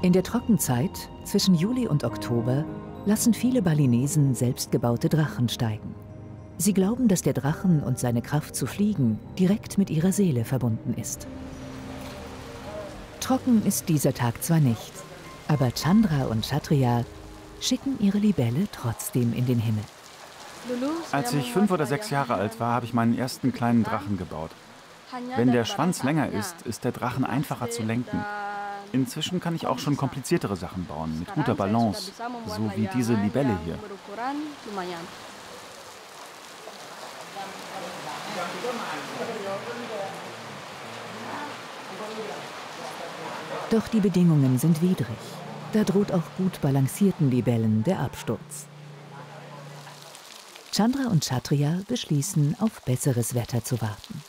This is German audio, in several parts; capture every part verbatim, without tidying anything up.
In der Trockenzeit, zwischen Juli und Oktober, lassen viele Balinesen selbstgebaute Drachen steigen. Sie glauben, dass der Drachen und seine Kraft zu fliegen direkt mit ihrer Seele verbunden ist. Trocken ist dieser Tag zwar nicht, aber Chandra und Kshatriya schicken ihre Libelle trotzdem in den Himmel. Als ich fünf oder sechs Jahre alt war, habe ich meinen ersten kleinen Drachen gebaut. Wenn der Schwanz länger ist, ist der Drachen einfacher zu lenken. Inzwischen kann ich auch schon kompliziertere Sachen bauen, mit guter Balance, so wie diese Libelle hier. Doch die Bedingungen sind widrig. Da droht auch gut balancierten Libellen der Absturz. Chandra und Kshatriya beschließen, auf besseres Wetter zu warten.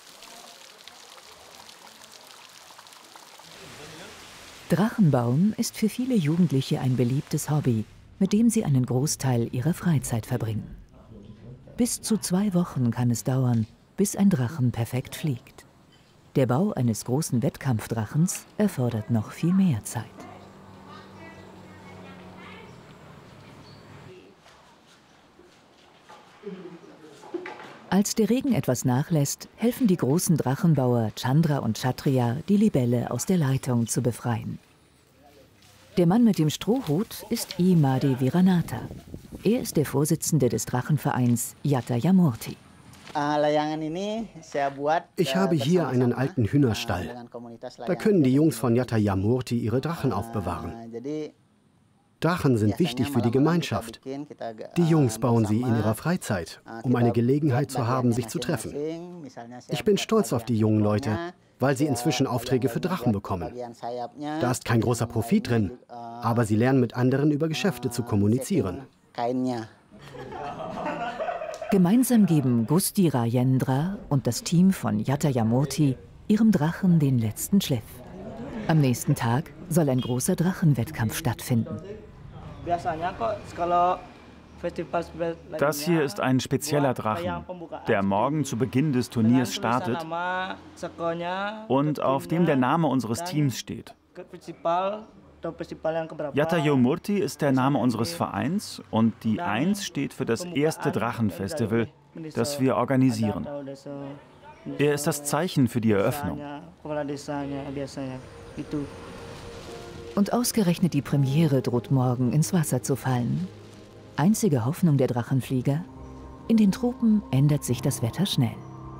Drachenbauen ist für viele Jugendliche ein beliebtes Hobby, mit dem sie einen Großteil ihrer Freizeit verbringen. Bis zu zwei Wochen kann es dauern, bis ein Drachen perfekt fliegt. Der Bau eines großen Wettkampfdrachens erfordert noch viel mehr Zeit. Als der Regen etwas nachlässt, helfen die großen Drachenbauer Chandra und Kshatriya, die Libelle aus der Leitung zu befreien. Der Mann mit dem Strohhut ist I. Madi Viranatha. Er ist der Vorsitzende des Drachenvereins Yatayamurti. Ich habe hier einen alten Hühnerstall. Da können die Jungs von Yatayamurti ihre Drachen aufbewahren. Drachen sind wichtig für die Gemeinschaft. Die Jungs bauen sie in ihrer Freizeit, um eine Gelegenheit zu haben, sich zu treffen. Ich bin stolz auf die jungen Leute, weil sie inzwischen Aufträge für Drachen bekommen. Da ist kein großer Profit drin, aber sie lernen mit anderen über Geschäfte zu kommunizieren. Gemeinsam geben Gusti Rajendra und das Team von Yatayamurti ihrem Drachen den letzten Schliff. Am nächsten Tag soll ein großer Drachenwettkampf stattfinden. Das hier ist ein spezieller Drachen, der morgen zu Beginn des Turniers startet und auf dem der Name unseres Teams steht. Yatayamurti ist der Name unseres Vereins und die eins steht für das erste Drachenfestival, das wir organisieren. Er ist das Zeichen für die Eröffnung. Und ausgerechnet die Premiere droht morgen ins Wasser zu fallen. Einzige Hoffnung der Drachenflieger: in den Tropen ändert sich das Wetter schnell.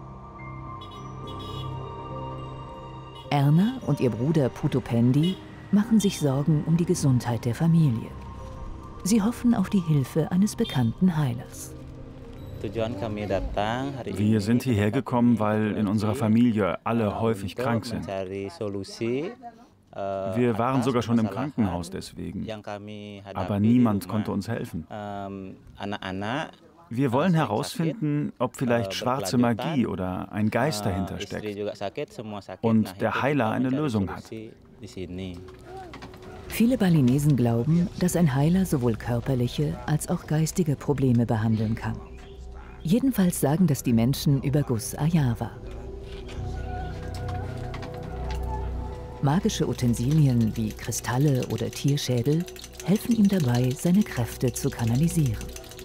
Erna und ihr Bruder Putupendi machen sich Sorgen um die Gesundheit der Familie. Sie hoffen auf die Hilfe eines bekannten Heilers. Wir sind hierher gekommen, weil in unserer Familie alle häufig krank sind. Wir waren sogar schon im Krankenhaus deswegen, aber niemand konnte uns helfen. Wir wollen herausfinden, ob vielleicht schwarze Magie oder ein Geist dahinter steckt und der Heiler eine Lösung hat. Viele Balinesen glauben, dass ein Heiler sowohl körperliche als auch geistige Probleme behandeln kann. Jedenfalls sagen das die Menschen über Gus Ayawa. Magische Utensilien wie Kristalle oder Tierschädel helfen ihm dabei, seine Kräfte zu kanalisieren.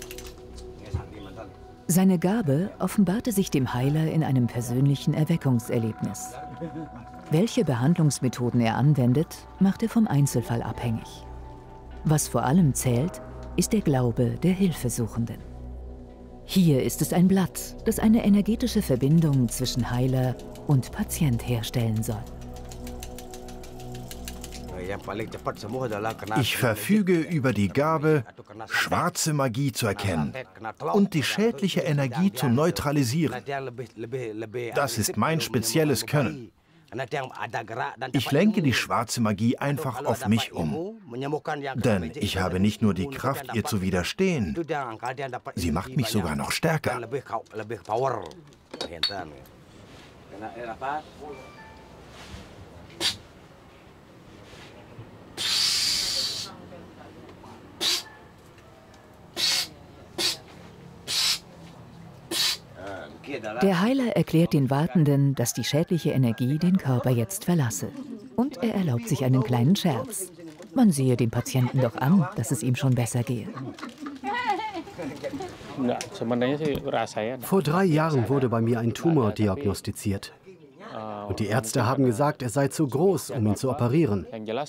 Seine Gabe offenbarte sich dem Heiler in einem persönlichen Erweckungserlebnis. Welche Behandlungsmethoden er anwendet, macht er vom Einzelfall abhängig. Was vor allem zählt, ist der Glaube der Hilfesuchenden. Hier ist es ein Blatt, das eine energetische Verbindung zwischen Heiler und Patient herstellen soll. Ich verfüge über die Gabe, schwarze Magie zu erkennen und die schädliche Energie zu neutralisieren. Das ist mein spezielles Können. Ich lenke die schwarze Magie einfach auf mich um. Denn ich habe nicht nur die Kraft, ihr zu widerstehen, sie macht mich sogar noch stärker. Der Heiler erklärt den Wartenden, dass die schädliche Energie den Körper jetzt verlasse. Und er erlaubt sich einen kleinen Scherz. Man sehe dem Patienten doch an, dass es ihm schon besser gehe. Vor drei Jahren wurde bei mir ein Tumor diagnostiziert. Und die Ärzte haben gesagt, er sei zu groß, um ihn zu operieren.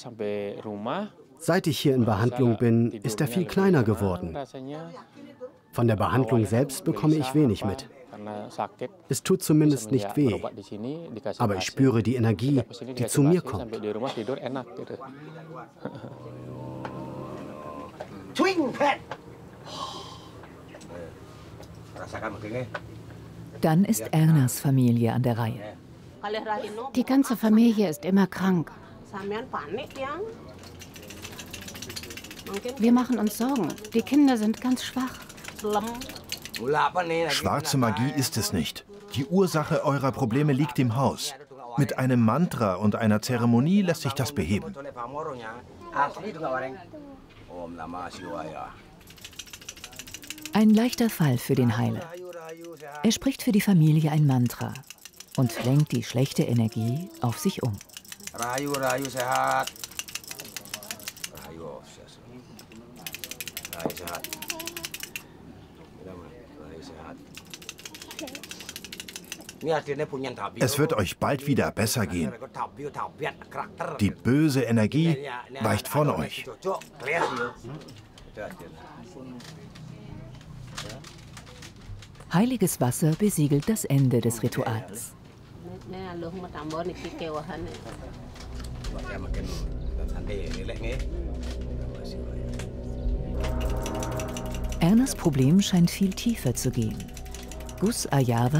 Seit ich hier in Behandlung bin, ist er viel kleiner geworden. Von der Behandlung selbst bekomme ich wenig mit. Es tut zumindest nicht weh, aber ich spüre die Energie, die zu mir kommt. Dann ist Ernas Familie an der Reihe. Die ganze Familie ist immer krank. Wir machen uns Sorgen. Die Kinder sind ganz schwach. Schwarze Magie ist es nicht. Die Ursache eurer Probleme liegt im Haus. Mit einem Mantra und einer Zeremonie lässt sich das beheben. Ein leichter Fall für den Heiler. Er spricht für die Familie ein Mantra und lenkt die schlechte Energie auf sich um. Es wird euch bald wieder besser gehen. Die böse Energie weicht von euch. Heiliges Wasser besiegelt das Ende des Rituals. Ernas Problem scheint viel tiefer zu gehen. Gus Ayava